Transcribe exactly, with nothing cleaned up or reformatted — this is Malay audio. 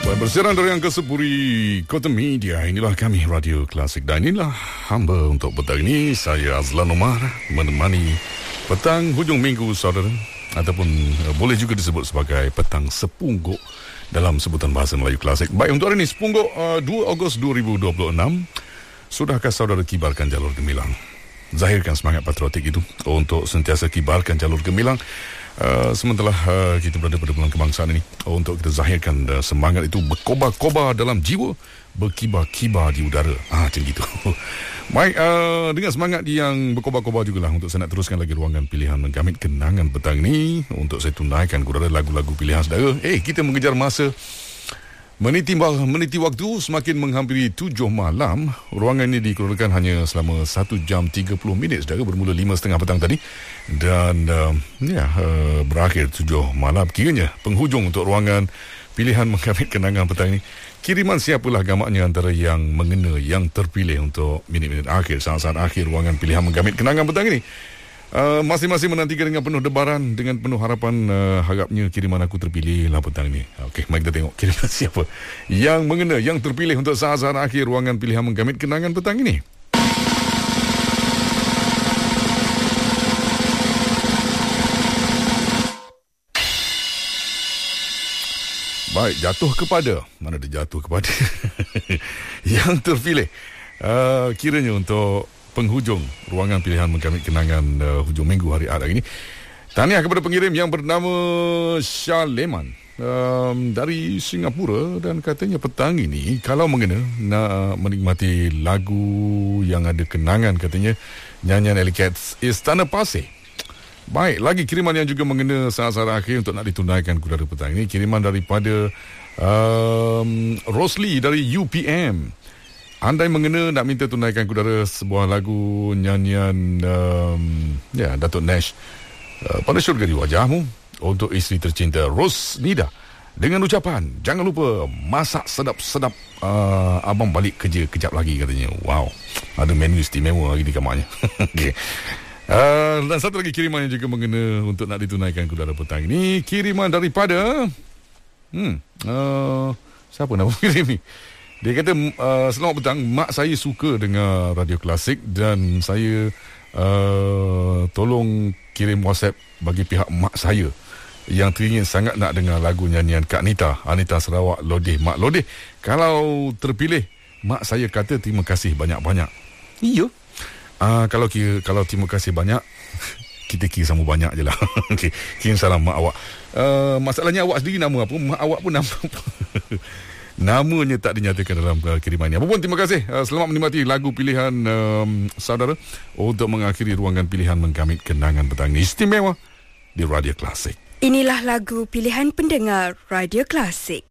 Bersiaran dari Angkasa Puri Kota Media. Inilah kami Radio Klasik. Dan inilah hamba untuk petang ini. Saya Azlan Omar menemani petang hujung minggu saudara. Ataupun uh, boleh juga disebut sebagai petang sepungguk dalam sebutan bahasa Melayu Klasik. Baik, untuk hari ini sepungguk uh, dua Ogos dua ribu dua puluh enam. Sudahkah saudara kibarkan jalur gemilang? Zahirkan semangat patriotik itu untuk sentiasa kibarkan jalur gemilang. Uh, sementara uh, kita berada pada bulan kebangsaan ini, uh, untuk kita zahirkan uh, semangat itu berkobar-kobar dalam jiwa, berkibar-kibar di udara. Ah, macam gitu. Baik, uh, dengan semangat yang berkobar-kobar jugalah untuk saya nak teruskan lagi ruangan pilihan menggamit kenangan petang ini. Untuk saya tunaikan kudara lagu-lagu pilihan saudara. Eh, kita mengejar masa. Meniti, meniti waktu semakin menghampiri tujuh malam. Ruangan ini dikeluarkan hanya selama satu jam tiga puluh minit saudara, bermula lima setengah petang tadi. Dan uh, ya, uh, berakhir tujuh malam. Kiranya penghujung untuk ruangan pilihan menggamit kenangan petang ini. Kiriman siapalah gamaknya antara yang mengena, yang terpilih untuk minit-minit akhir, saat-saat akhir ruangan pilihan menggamit kenangan petang ini. Uh, masing-masing menantikan dengan penuh debaran, dengan penuh harapan, uh, harapnya kiriman aku terpilih lah petang ini. Okey, mari kita tengok kiriman siapa yang mengena, yang terpilih untuk saat-saat akhir ruangan pilihan menggamit kenangan petang ini. Baik, jatuh kepada, mana dia jatuh kepada yang terpilih uh, kiranya untuk penghujung ruangan pilihan menggamit kenangan uh, hujung minggu hari Ahad ini. Tahniah kepada pengirim yang bernama Syaleman um, dari Singapura, dan katanya petang ini kalau mengena nak menikmati lagu yang ada kenangan, katanya nyanyian Alley Cats Istana Pasir. Baik, lagi kiriman yang juga mengena saat-saat akhir untuk nak ditunaikan kudara petang ini. Kiriman daripada um, Rosli dari U P M. Andai mengena nak minta tunaikan kudara sebuah lagu nyanyian um, ya Datuk Nash, uh, Pada Syurga di Wajahmu, untuk isteri tercinta Rosnida, dengan ucapan jangan lupa masak sedap-sedap, uh, abang balik kerja kejap lagi, katanya. Wow, ada menu istimewa lagi di kamarnya. Okay. Uh, dan satu lagi kiriman yang juga mengena untuk nak ditunaikan kudara petang ini. Kiriman daripada hmm, uh, siapa nama kirim ni? Dia kata, uh, selamat petang, mak saya suka dengar Radio Klasik dan saya uh, tolong kirim WhatsApp bagi pihak mak saya yang teringin sangat nak dengar lagu nyanyian Kak Nita, Anita Sarawak, Lodeh. Mak Lodeh, kalau terpilih, mak saya kata terima kasih banyak-banyak. Iya. Uh, kalau kira, kalau terima kasih banyak, kita kira sama banyak je lah. Okay. Kirim salam mak awak. Uh, masalahnya awak sendiri nama apa? Mak awak pun nama apa? Namanya tak dinyatakan dalam uh, kiriman ini. Apapun, terima kasih. Uh, selamat menikmati lagu pilihan um, saudara untuk mengakhiri ruangan pilihan menggamit kenangan petang ini. Istimewa di Radio Klasik. Inilah lagu pilihan pendengar Radio Klasik.